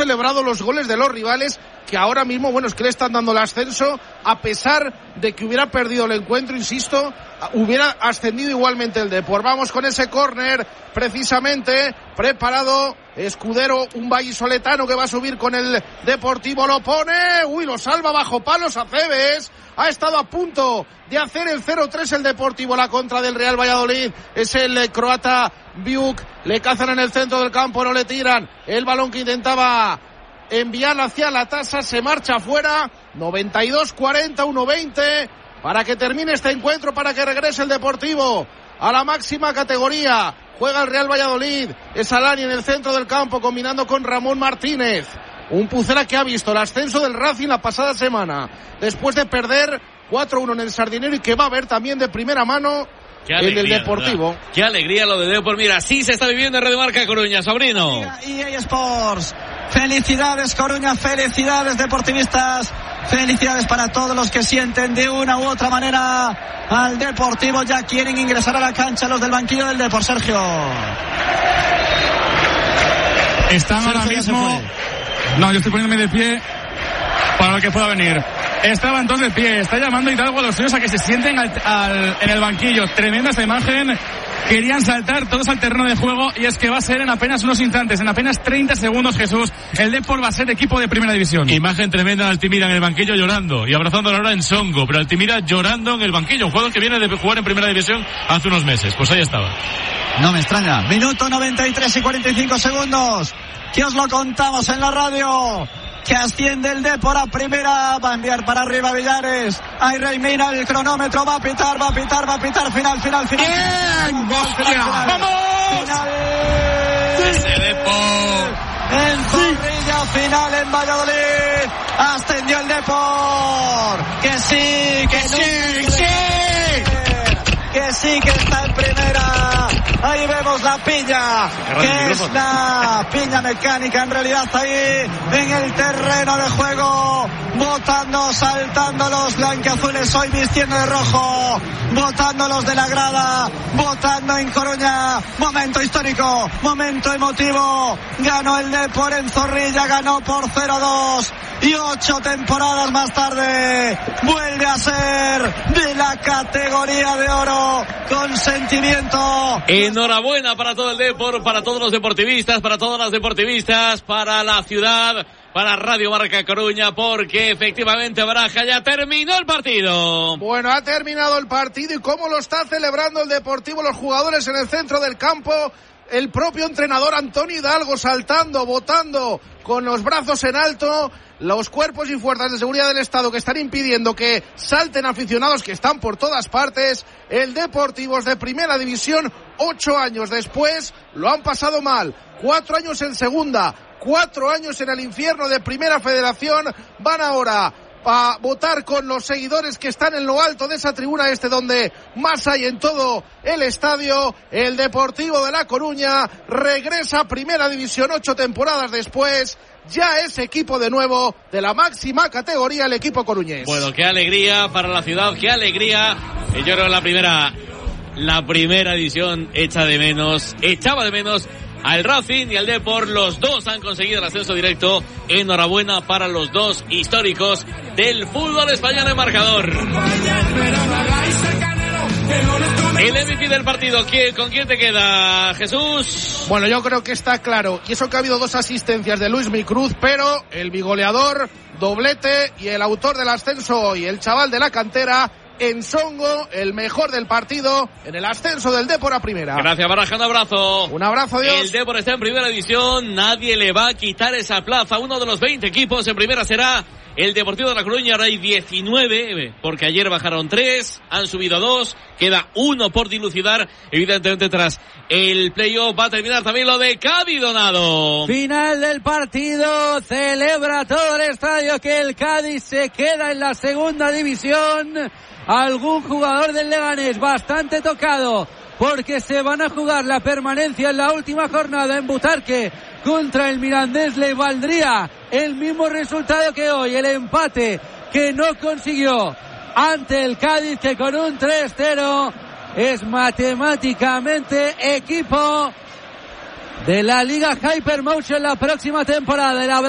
celebrado los goles de los rivales, que ahora mismo, bueno, es que le están dando el ascenso, a pesar de que hubiera perdido el encuentro, insisto, hubiera ascendido igualmente el Depor. Vamos con ese córner, precisamente, preparado Escudero, un vallisoletano que va a subir con el Deportivo, lo pone, lo salva bajo palos Aceves, ha estado a punto de hacer el 0-3 el Deportivo, la contra del Real Valladolid, es el croata Biuk, le cazan en el centro del campo, no le tiran, el balón que intentaba enviar hacia la tasa, se marcha afuera, 92-40, 1-20, para que termine este encuentro, para que regrese el Deportivo a la máxima categoría. Juega el Real Valladolid, es Alani en el centro del campo, combinando con Ramón Martínez. Un Pucela que ha visto el ascenso del Racing la pasada semana, después de perder 4-1 en el Sardinero, y que va a ver también de primera mano el del Deportivo. ¿Verdad? Qué alegría lo de Depor. Mira, así se está viviendo en Radio Marca Coruña, sobrino. EA Sports. Felicidades Coruña, felicidades deportivistas, felicidades para todos los que sienten de una u otra manera al Deportivo. Ya quieren ingresar a la cancha los del banquillo del Depor, Sergio. Están ahora mismo... No, yo estoy poniéndome de pie para lo que pueda venir. Estaban todos de pie, está llamando Hidalgo a los suyos a que se sienten en el banquillo. Tremenda esa imagen. Querían saltar todos al terreno de juego, y es que va a ser en apenas unos instantes, en apenas 30 segundos, Jesús, el Depor va a ser equipo de primera división. Imagen tremenda de Altimira en el banquillo llorando y abrazándolo ahora en Songo, pero Altimira llorando en el banquillo, un jugador que viene de jugar en primera división hace unos meses. Pues ahí estaba. No me extraña. Minuto 93 y 45 segundos. Que os lo contamos en la radio. Que asciende el Depor a primera, va a enviar para arriba Villares, ahí Reimina, el cronómetro va a pitar, final. ¡Bien! ¡Hostia! ¡Vamos! ¡Ese Depor! En Zorrilla, final en Valladolid, ascendió el Depor, que sí, que está en primera. Ahí vemos la piña, que es la piña mecánica en realidad, ahí en el terreno de juego, votando, saltando los blanquiazules, hoy vistiendo de rojo, votando los de la grada, votando en Coruña. Momento histórico, momento emotivo, ganó el Depor en Zorrilla, ganó por 0-2, y 8 temporadas más tarde vuelve a ser de la categoría de oro, con sentimiento. Enhorabuena para todo el Depor, para todos los deportivistas, para todas las deportivistas, para la ciudad, para Radio Marca Coruña, porque efectivamente Baraja ya terminó el partido. Bueno, ha terminado el partido, y cómo lo está celebrando el Deportivo, los jugadores en el centro del campo, el propio entrenador Antonio Hidalgo saltando, votando con los brazos en alto, los cuerpos y fuerzas de seguridad del Estado que están impidiendo que salten aficionados que están por todas partes. El Deportivo es de primera división, 8 años después, lo han pasado mal, 4 años en segunda, 4 años en el infierno de Primera Federación, van ahora a votar con los seguidores que están en lo alto de esa tribuna donde más hay en todo el estadio. El Deportivo de La Coruña regresa a Primera División 8 temporadas después, ya es equipo de nuevo de la máxima categoría, el equipo coruñés. Bueno, qué alegría para la ciudad, qué alegría. Yo creo que la primera división echaba de menos al Racing y al Depor. Los dos han conseguido el ascenso directo. Enhorabuena para los dos históricos del fútbol español en marcador. El MVP del partido, ¿con quién te queda, Jesús? Bueno, yo creo que está claro, y eso que ha habido 2 asistencias de Luis Micruz, pero el bigoleador, doblete, y el autor del ascenso hoy, el chaval de la cantera, Ensongo, el mejor del partido en el ascenso del Depor a primera. Gracias, Baraja, un abrazo. Un abrazo, adiós. El Depor está en primera división, nadie le va a quitar esa plaza. Uno de los 20 equipos en primera será el Deportivo de La Coruña. Ahora hay 19, porque ayer bajaron 3, han subido 2, queda 1 por dilucidar. Evidentemente, tras el playoff va a terminar también lo de Cádiz, Donado. Final del partido, celebra todo el estadio que el Cádiz se queda en la segunda división. Algún jugador del Leganés bastante tocado, porque se van a jugar la permanencia en la última jornada en Butarque contra el Mirandés. Le valdría el mismo resultado que hoy, el empate que no consiguió ante el Cádiz, que con un 3-0 es matemáticamente equipo de la Liga Hypermotion la próxima temporada.